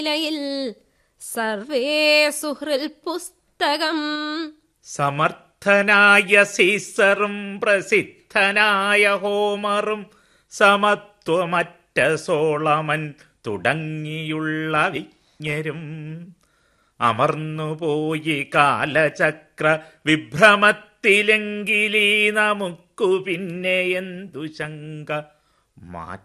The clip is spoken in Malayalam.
ലയിൽ സർവേ സുഹൃൽ പുസ്തകം. സമർത്ഥനായ സീസറും പ്രസിദ്ധനായ ഹോമറും സമത്വമറ്റ സോളമൻ തുടങ്ങിയുള്ള വിജ്ഞരും അമർന്നുപോയി കാലചക്ര വിഭ്രമത്തിലെങ്കിലീ നമുക്കു പിന്നെ എന്തു ശങ്ക.